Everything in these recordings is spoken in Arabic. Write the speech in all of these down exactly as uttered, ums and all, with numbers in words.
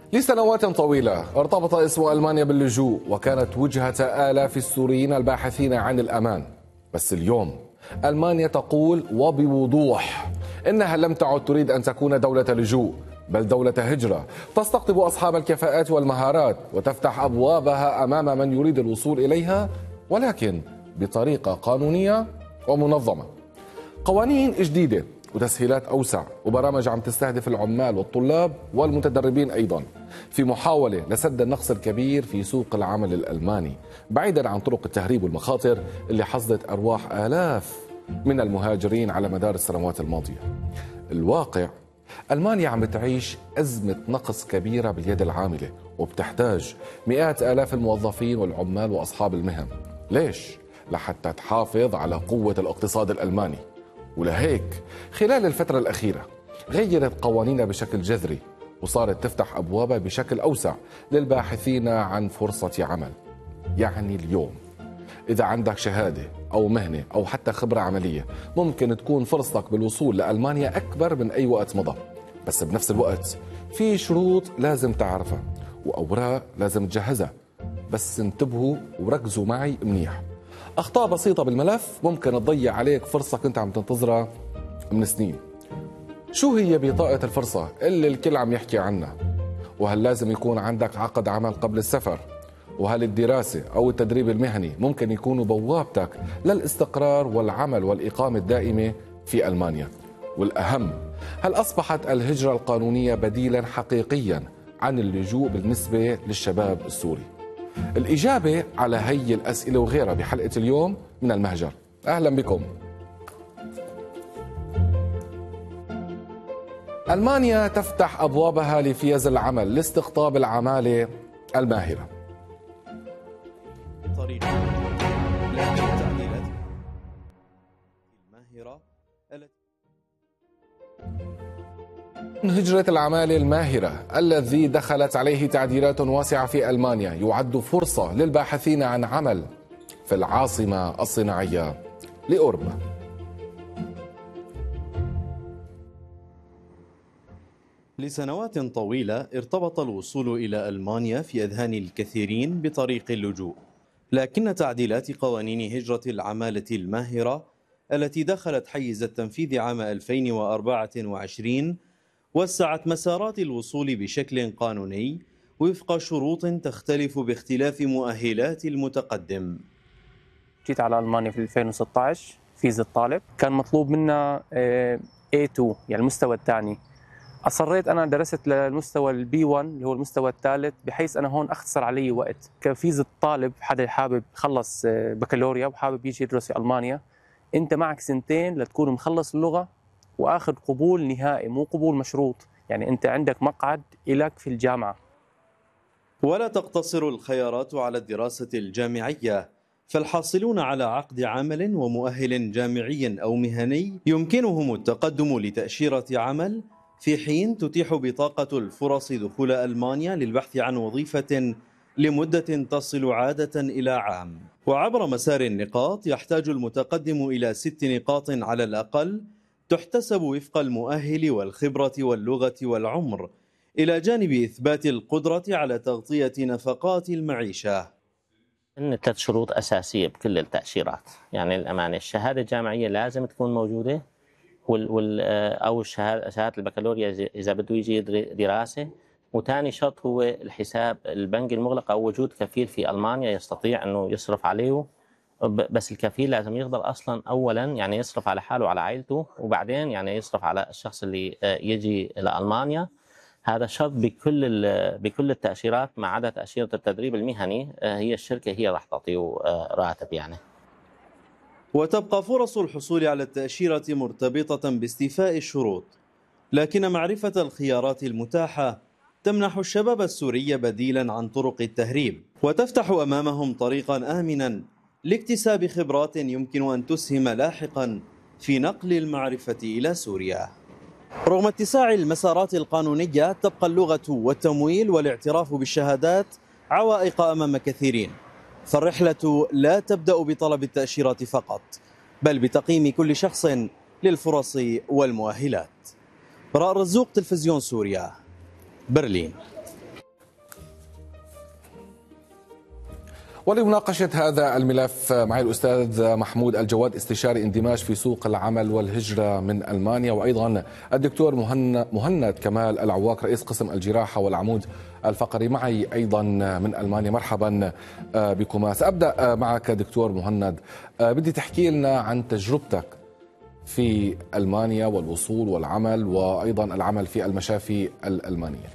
لسنوات طويلة ارتبط اسم ألمانيا باللجوء، وكانت وجهة آلاف السوريين الباحثين عن الأمان. بس اليوم ألمانيا تقول وبوضوح إنها لم تعد تريد أن تكون دولة لجوء، بل دولة هجرة تستقطب أصحاب الكفاءات والمهارات وتفتح أبوابها أمام من يريد الوصول إليها، ولكن بطريقة قانونية ومنظمة. قوانين جديدة وتسهيلات أوسع وبرامج عم تستهدف العمال والطلاب والمتدربين أيضا، في محاولة لسد النقص الكبير في سوق العمل الألماني، بعيدا عن طرق التهريب والمخاطر اللي حصدت أرواح آلاف من المهاجرين على مدار السنوات الماضية. الواقع ألمانيا عم تعيش أزمة نقص كبيرة باليد العاملة، وبتحتاج مئات آلاف الموظفين والعمال وأصحاب المهن. ليش؟ لحتى تحافظ على قوة الاقتصاد الألماني. ولهيك خلال الفترة الأخيرة غيرت قوانينها بشكل جذري، وصارت تفتح أبوابها بشكل أوسع للباحثين عن فرصة عمل. يعني اليوم إذا عندك شهادة أو مهنة أو حتى خبرة عملية، ممكن تكون فرصتك بالوصول لألمانيا أكبر من أي وقت مضى. بس بنفس الوقت في شروط لازم تعرفها وأوراق لازم تجهزها. بس انتبهوا وركزوا معي منيح، أخطاء بسيطة بالملف ممكن تضيع عليك فرصة كنت عم تنتظرها من سنين. شو هي بطاقة الفرصة اللي الكل عم يحكي عنها؟ وهل لازم يكون عندك عقد عمل قبل السفر؟ وهل الدراسة أو التدريب المهني ممكن يكونوا بوابتك للاستقرار والعمل والإقامة الدائمة في ألمانيا؟ والأهم، هل أصبحت الهجرة القانونية بديلا حقيقيا عن اللجوء بالنسبة للشباب السوري؟ الإجابة على هي الأسئلة وغيرها بحلقة اليوم من المهجر. أهلا بكم. ألمانيا تفتح أبوابها لفيز العمل لاستقطاب العمالة الماهرة. طريق التعديلات الماهرة التي هجرة العمالة الماهرة الذي دخلت عليه تعديلات واسعة في ألمانيا يعد فرصة للباحثين عن عمل في العاصمة الصناعية لأوروبا. لسنوات طويلة ارتبط الوصول إلى ألمانيا في أذهان الكثيرين بطريق اللجوء، لكن تعديلات قوانين هجرة العمالة الماهرة التي دخلت حيز التنفيذ عام ألفين وأربعة وعشرين وسعت مسارات الوصول بشكل قانوني وفق شروط تختلف باختلاف مؤهلات المتقدم. جيت على ألمانيا في ألفين وستة عشر فيزا الطالب، كان مطلوب منا إيه تو يعني المستوى الثاني. أصريت أنا درست للمستوى البي واحد اللي هو المستوى الثالث، بحيث أنا هون أختصر علي وقت. كفيزا الطالب حدا حابب يخلص بكالوريا وحابب يجي يدرس في ألمانيا، أنت معك سنتين لتكون مخلص اللغة وآخذ قبول نهائي، مو قبول مشروط، يعني أنت عندك مقعد إلك في الجامعة. ولا تقتصر الخيارات على الدراسة الجامعية، فالحاصلون على عقد عمل ومؤهل جامعي أو مهني يمكنهم التقدم لتأشيرة عمل، في حين تتيح بطاقة الفرص دخول ألمانيا للبحث عن وظيفة لمدة تصل عادة إلى عام. وعبر مسار النقاط يحتاج المتقدم إلى ست نقاط على الأقل تحتسب وفق المؤهل والخبرة واللغة والعمر، إلى جانب إثبات القدرة على تغطية نفقات المعيشة. إن ثلاث شروط أساسية بكل التأشيرات، يعني الأمانة الشهادة الجامعية لازم تكون موجودة، وال وال أو الشهادة شهادة البكالوريا إذا بده يجي دراسة. وثاني شرط هو الحساب البنكي المغلق أو وجود كفيل في ألمانيا يستطيع إنه يصرف عليه، بس الكفيل لازم يقدر أصلا أولا يعني يصرف على حاله وعلى عائلته، وبعدين يعني يصرف على الشخص اللي يجي إلى ألمانيا. هذا شرط بكل بكل التأشيرات ما عدا تأشيرة التدريب المهني، هي الشركة هي راح تعطيه راتب يعني. وتبقى فرص الحصول على التأشيرة مرتبطة باستيفاء الشروط، لكن معرفة الخيارات المتاحة تمنح الشباب السوري بديلا عن طرق التهريب، وتفتح أمامهم طريقا آمنا لاكتساب خبرات يمكن أن تسهم لاحقا في نقل المعرفة إلى سوريا. رغم اتساع المسارات القانونية، تبقى اللغة والتمويل والاعتراف بالشهادات عوائق أمام كثيرين، فالرحلة لا تبدأ بطلب التأشيرة فقط، بل بتقييم كل شخص للفرص والمؤهلات. راء رزوق، تلفزيون سوريا، برلين. ولمناقشة هذا الملف معي الأستاذ محمود الجواد، استشاري اندماج في سوق العمل والهجرة من ألمانيا، وأيضا الدكتور مهند كمال العواق، رئيس قسم الجراحة والعمود الفقري معي أيضا من ألمانيا. مرحبا بكما. سأبدأ معك دكتور مهند، بدي تحكي لنا عن تجربتك في ألمانيا والوصول والعمل وأيضا العمل في المشافي الألمانية.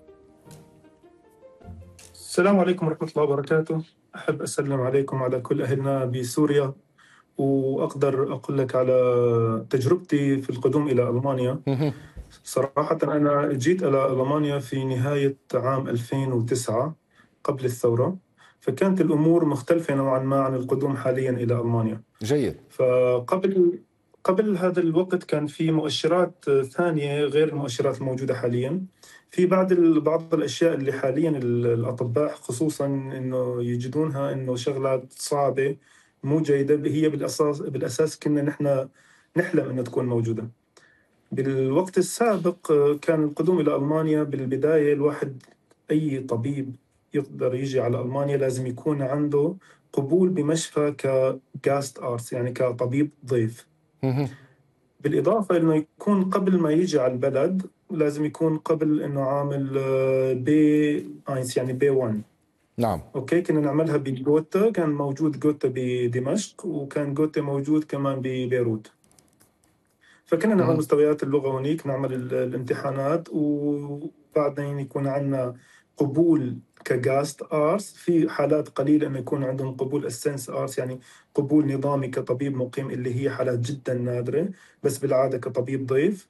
السلام عليكم ورحمة الله وبركاته. أحب أسلم عليكم وعلى كل أهلنا بسوريا، وأقدر أقول لك على تجربتي في القدوم إلى ألمانيا. صراحة أنا جيت إلى ألمانيا في نهاية عام ألفين وتسعة قبل الثورة، فكانت الأمور مختلفة نوعا ما عن القدوم حاليا إلى ألمانيا. جيد. فقبل قبل هذا الوقت كان في مؤشرات ثانية غير المؤشرات الموجودة حاليا. في بعض بعض الأشياء اللي حاليا الأطباء خصوصا إنه يجدونها إنه شغلات صعبة مو جيدة، هي بالأساس بالأساس كنا نحن نحلم إنه تكون موجودة. بالوقت السابق كان القدوم إلى ألمانيا بالبداية، الواحد أي طبيب يقدر يجي على ألمانيا لازم يكون عنده قبول بمشفى كجاست آرس، يعني كطبيب ضيف. بالإضافة إنه يكون قبل ما يجي على البلد لازم يكون قبل إنه عامل بي آينس، يعني بي واحد. نعم. أوكي، كنا نعملها بجوتا، كان موجود جوتا بدمشق وكان جوتا موجود كمان ببيروت. فكنا نعمل مستويات اللغة هناك، نعمل الامتحانات، وبعدين يكون عندنا قبول كجاست آرس. في حالات قليلة إنه يكون عندهم قبول السنس آرس، يعني قبول نظامي كطبيب مقيم، اللي هي حالات جدا نادرة، بس بالعادة كطبيب ضيف.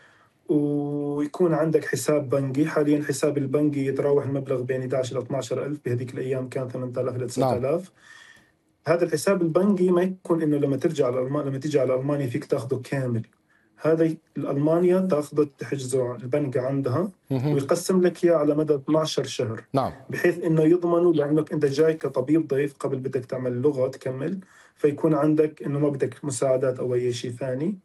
ويكون عندك حساب بنكي. حاليا حساب البنكي يتراوح المبلغ بين إحدى عشر إلى اثني عشر ألف، بهذيك الأيام كان ثمانية آلاف إلى تسعة آلاف. نعم. هذا الحساب البنكي ما يكون إنه لما ترجع على ألمانيا لما تيجي على ألمانيا فيك تاخده كامل. هذا الألمانيا تاخذه تحجزه البنك عندها ويقسم لك إياه على مدى اثني عشر شهر. نعم. بحيث إنه يضمنوا، لأنك أنت جاي كطبيب ضيف قبل بدك تعمل لغة تكمل، فيكون عندك إنه ما بدك مساعدات أو أي شيء ثاني.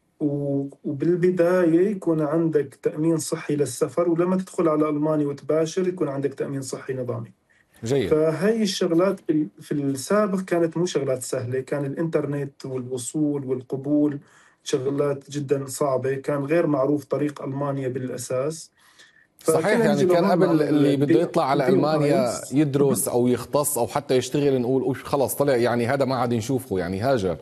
وبالبداية يكون عندك تأمين صحي للسفر، ولما تدخل على ألمانيا وتباشر يكون عندك تأمين صحي نظامي. جيد. فهي الشغلات في السابق كانت مو شغلات سهلة، كان الإنترنت والوصول والقبول شغلات جدا صعبة، كان غير معروف طريق ألمانيا بالأساس. صحيح، يعني كان قبل اللي بده يطلع على ألمانيا يدرس أو يختص أو حتى يشتغل نقول خلاص طلع، يعني هذا ما عاد نشوفه، يعني هاجر.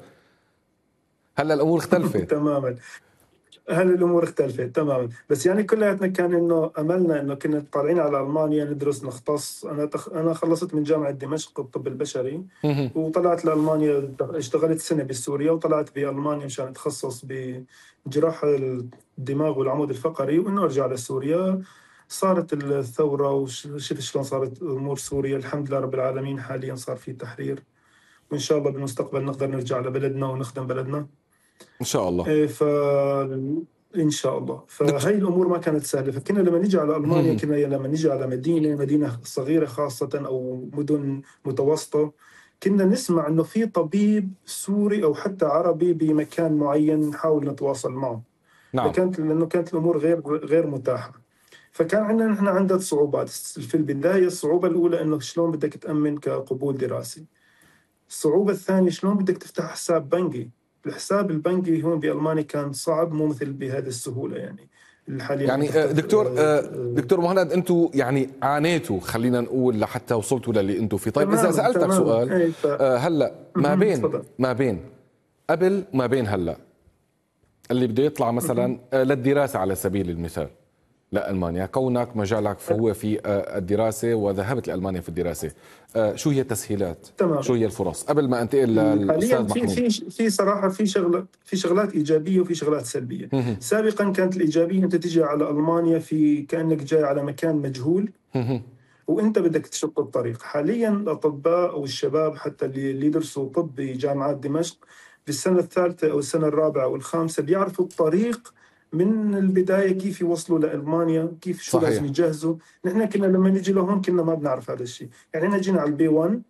هلا الأمور اختلفت. تماما، هل الأمور اختلفت تماما. بس يعني كلياتنا كان إنه أملنا إنه كنا طالعين على ألمانيا ندرس نختص. أنا تخ... أنا خلصت من جامعة دمشق الطب البشري وطلعت لألمانيا، اشتغلت سنة بسوريا وطلعت بألمانيا مشان أتخصص بجراحة الدماغ والعمود الفقري، وإنه أرجع لسوريا. صارت الثورة وشفت شلون صارت أمور سوريا. الحمد لله رب العالمين حاليا صار في تحرير، وإن شاء الله بالمستقبل نقدر نرجع لبلدنا ونخدم بلدنا إن شاء الله. إيه ف إن شاء الله. فهي الأمور ما كانت سهلة. فكنا لما نيجي على ألمانيا كنا لما نيجي على مدينة مدينة صغيرة خاصة أو مدن متوسطة، كنا نسمع إنه في طبيب سوري أو حتى عربي بمكان معين نحاول نتواصل معه. نعم. كانت لأنه كانت الأمور غير غير متاحة. فكان عندنا نحن عندنا صعوبات في البداية. الصعوبة الأولى إنه شلون بدك تأمن كقبول دراسي. الصعوبة الثانية شلون بدك تفتح حساب بنكي. الحساب البنكي هون بألمانيا كان صعب، مو مثل بهذه السهولة يعني حاليا. يعني دكتور دكتور مهند، انتم يعني عانيتوا خلينا نقول لحتى وصلتوا للي انتم فيه. طيب اذا سألتك تمام. سؤال ف... هلا ما بين فضل. ما بين قبل ما بين هلا اللي بده يطلع مثلا للدراسة على سبيل المثال لألمانيا، كونك مجالك فهو في الدراسة وذهبت لألمانيا في الدراسة، شو هي التسهيلات؟ تمام. شو هي الفرص قبل ما انتقل للأستاذ محمود؟ في في في صراحة في شغلات في شغلات إيجابية وفي شغلات سلبية. مه. سابقا كانت الإيجابية أنت تيجي على ألمانيا في كأنك جاي على مكان مجهول مه. وأنت بدك تشق الطريق. حاليا الأطباء أو الشباب حتى اللي اللي يدرسوا طب بجامعات دمشق في السنة الثالثة أو السنة الرابعة أو الخامسة بيعرفوا الطريق من البداية، كيف يوصلوا لألمانيا، كيف شو صحيح. لازم يجهزوا. نحن كنا لما نيجي لهون كنا ما بنعرف هذا الشيء. يعني احنا جينا على البي واحد،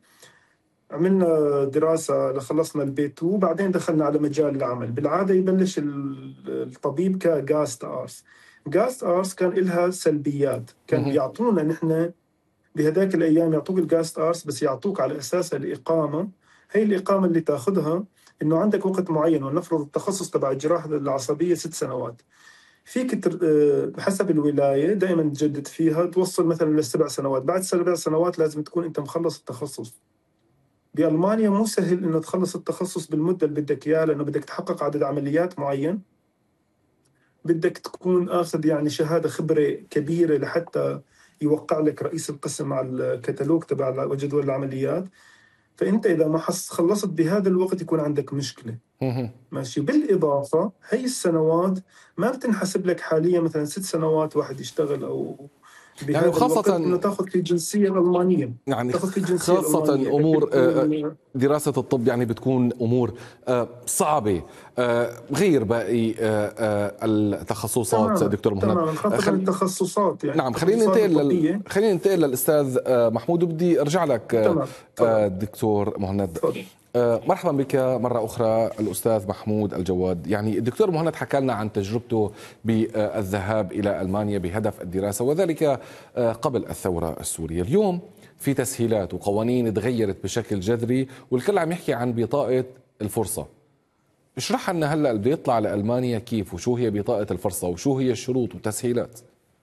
عملنا دراسة لخلصنا البي اثنين، وبعدين دخلنا على مجال العمل. بالعادة يبلش الطبيب كجاست آرس. جاست آرس كان إلها سلبيات، كان بيعطونا نحن بهداك الأيام يعطوك الجاست أرس بس يعطوك على أساسها الإقامة. هي الإقامة اللي تاخذها إنه عندك وقت معين، ولنفرض التخصص تبع الجراحة العصبية ست سنوات، فيك حسب الولاية دائما تجدد فيها، توصل مثلا للسبع سنوات. بعد سبع سنوات لازم تكون أنت مخلص التخصص. بألمانيا مو سهل إنه تخلص التخصص بالمدة اللي بدك إياها، لأنه بدك تحقق عدد عمليات معين، بدك تكون آخذ يعني شهادة خبرة كبيرة لحتى يوقع لك رئيس القسم على الكتالوج تبع جدول العمليات. فأنت إذا ما حس خلصت بهذا الوقت يكون عندك مشكلة. ماشي. بالإضافة هي السنوات ما بتنحسب لك حاليا، مثلا ست سنوات واحد يشتغل أو بهذا يعني خاصة إنه تأخذ في الجنسية الألمانية، يعني تأخذ في الجنسية خاصة الألمانية. أمور دراسة الطب يعني بتكون أمور صعبة غير باقي التخصصات. دكتور مهند، تمام، خاصة خل... التخصصات يعني. نعم، خلينا ننتقل لل... خلينا ننتقل للأستاذ محمود، وبدي أرجع لك. تمام. دكتور مهند، مرحبا بك مرة أخرى الأستاذ محمود الجواد. يعني الدكتور مهند حكى لنا عن تجربته بالذهاب إلى ألمانيا بهدف الدراسة، وذلك قبل الثورة السورية. اليوم في تسهيلات وقوانين تغيرت بشكل جذري، والكل عم يحكي عن بطاقة الفرصة. اشرح لنا هلأ اللي بيطلع لألمانيا كيف، وشو هي بطاقة الفرصة، وشو هي الشروط والتسهيلات.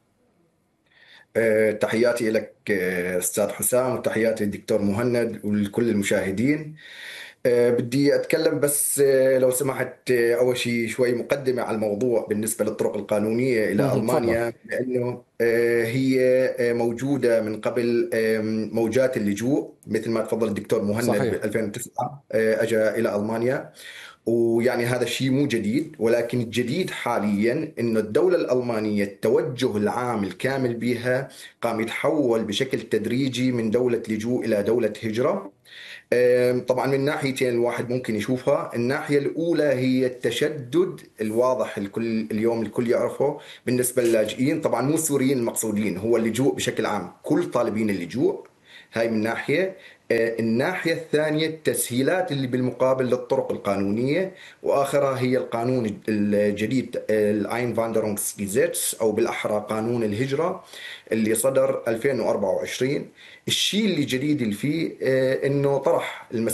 أه تحياتي لك أستاذ حسام، وتحياتي للدكتور مهند ولكل المشاهدين. أه بدي أتكلم بس أه لو سمحت، أه أول شيء شوي مقدمة على الموضوع بالنسبة للطرق القانونية إلى ألمانيا، لأنه أه هي موجودة من قبل أه موجات اللجوء مثل ما تفضل الدكتور مهند ب ألفين وتسعة أه أجى إلى ألمانيا. ويعني هذا الشيء مو جديد، ولكن الجديد حاليا انه الدولة الألمانية التوجه العام الكامل بها قام يتحول بشكل تدريجي من دولة لجوء إلى دولة هجرة. طبعا من ناحيتين الواحد ممكن يشوفها. الناحية الأولى هي التشدد الواضح الكل اليوم الكل يعرفه بالنسبة للاجئين، طبعا مو السوريين المقصودين، هو اللجوء بشكل عام، كل طالبين اللجوء. هاي من ناحية. الناحية الثانية التسهيلات اللي بالمقابل للطرق القانونية، وآخرها هي القانون الجديد الأين فاندرونغس جيزيتس، أو بالأحرى قانون الهجرة اللي صدر ألفين وأربعة وعشرين. الشيء اللي جديد اللي فيه إنه طرح